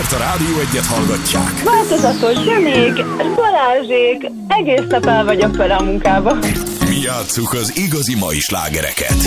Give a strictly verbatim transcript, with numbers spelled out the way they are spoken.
Miért a Rádió Egyet hallgatják? Változatos Janék, Balázsék, egész nap el vagyok vele a munkába. Mi játsszuk az igazi mai slágereket.